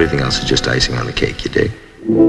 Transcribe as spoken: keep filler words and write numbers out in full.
Everything else is just icing on the cake, you dig?